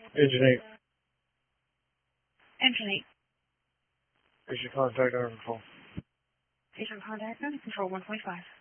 Engine 8. Engine 8. Is your contact under control? Is your contact under control 125.